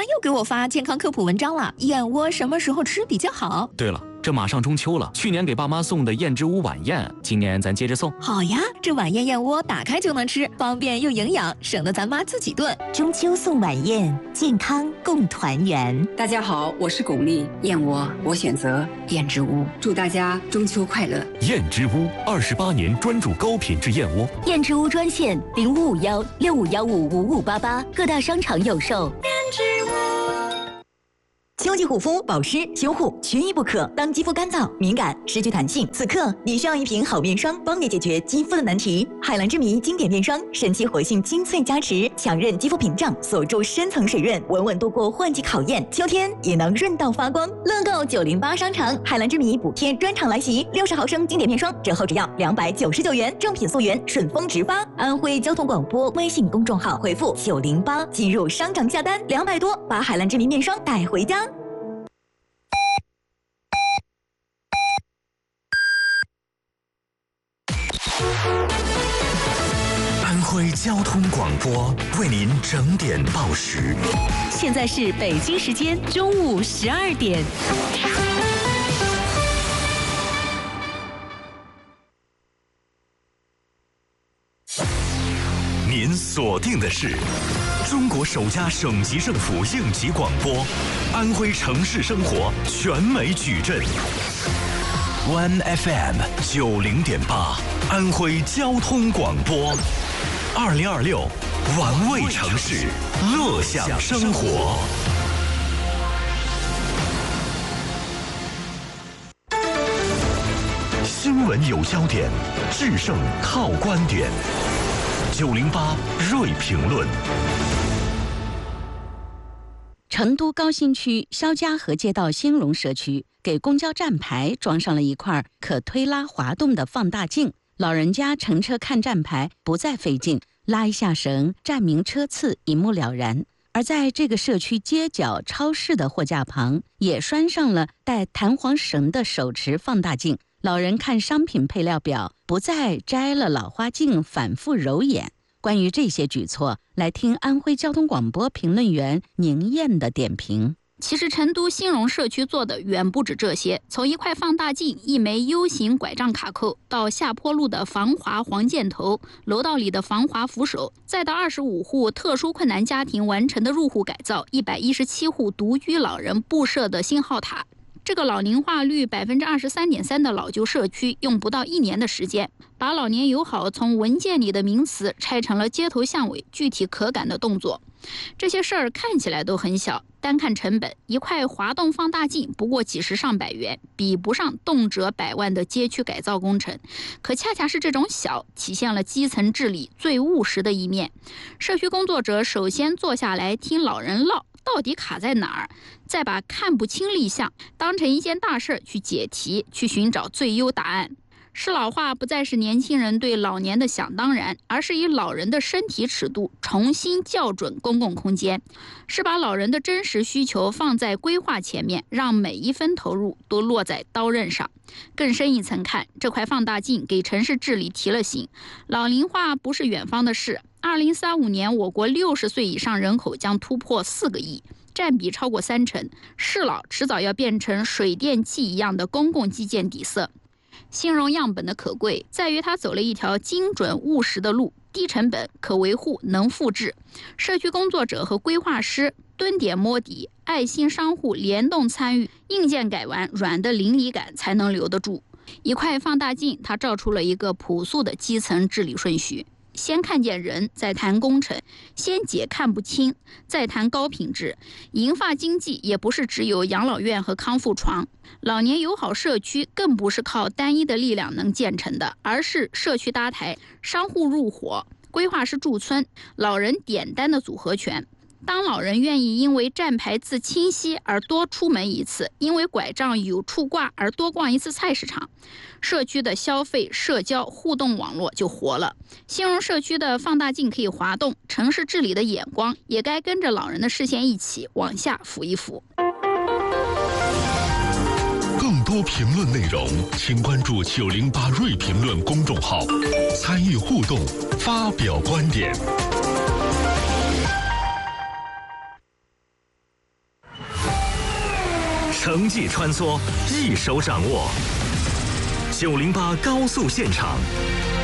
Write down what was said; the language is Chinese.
又给我发健康科普文章了，燕窝什么时候吃比较好？ 对了，这马上中秋了，去年给爸妈送的燕之屋晚宴，今年咱接着送。 好呀，这晚宴燕窝打开就能吃，方便又营养，省得咱妈自己炖。 中秋送晚宴，健康共团圆。 大家好，我是巩俐，燕窝我选择燕之屋，祝大家中秋快乐。 燕之屋28年专注高品质燕窝。 燕之屋专线0551655588，各大商场有售。 燕之屋。 秋季护肤、保湿、修护缺一不可。当肌肤干燥、敏感、失去弹性，此刻你需要一瓶好面霜，帮你解决肌肤的难题。海蓝之谜经典面霜，神奇活性精粹加持，强韧肌肤屏障，锁住深层水润，稳稳度过换季考验。秋天也能润到发光。乐购908商场海蓝之谜补贴专场来袭，60毫升经典面霜折后只要299元，正品溯源，顺丰直发。安徽交通广播微信公众号回复908进入商场下单，200多把海蓝之谜面霜带回家。 安徽交通广播为您整点报时。 现在是北京时间中午12点。 您锁定的是中国首家省级政府应急广播，安徽城市生活全美矩阵。One FM 90.8，安徽交通广播，2026玩味城市，乐享生活。新闻有焦点，制胜靠观点。908锐评论。 成都高新区肖家河街道兴隆社区给公交站牌装上了一块可推拉滑动的放大镜，老人家乘车看站牌不再费劲，拉一下绳，站名车次一目了然。而在这个社区街角超市的货架旁，也拴上了带弹簧绳的手持放大镜，老人看商品配料表不再摘了老花镜反复揉眼。关于这些举措，来听安徽交通广播评论员宁燕的点评。 其实成都兴隆社区做的远不止这些，从一块放大镜、一枚 U 型拐杖卡扣，到下坡路的防滑黄箭头，楼道里的防滑扶手，再到25户特殊困难家庭完成的入户改造，117户独居老人布设的信号塔。这个老龄化率23.3%的老旧社区，用不到1年的时间，把老年友好从文件里的名词拆成了街头巷尾具体可感的动作。这些事儿看起来都很小，单看成本，一块滑动放大镜不过几十上百元，比不上动辄百万的街区改造工程。可恰恰是这种小，体现了基层治理最务实的一面。社区工作者首先坐下来听老人唠，到底卡在哪儿，再把看不清立项当成一件大事去解题，去寻找最优答案。适老化不再是年轻人对老年的想当然，而是以老人的身体尺度重新校准公共空间，是把老人的真实需求放在规划前面，让每一分投入都落在刀刃上。更深一层看，这块放大镜给城市治理提了醒，老龄化不是远方的事。2035年，我国60岁以上人口将突破4个亿，占比超过30%。适老迟早要变成水电气一样的公共基建底色。兴隆样本的可贵在于它走了一条精准务实的路，低成本、可维护、能复制。社区工作者和规划师蹲点摸底，爱心商户联动参与，硬件改完，软的邻里感才能留得住。一块放大镜，它照出了一个朴素的基层治理顺序。先看见人，再谈工程；先解看不清，再谈高品质。银发经济也不是只有养老院和康复床，老年友好社区更不是靠单一的力量能建成的，而是社区搭台、商户入伙、规划师驻村、老人点单的组合拳。当老人愿意因为站牌字清晰而多出门一次，因为拐杖有处挂而多逛一次菜市场，社区的消费、社交、互动网络就活了。兴隆社区的放大镜可以滑动，城市治理的眼光也该跟着老人的视线一起往下抚一抚。 更多评论内容，请关注908锐评论公众号，参与互动，发表观点。 城际穿梭，一手掌握。908高速现场，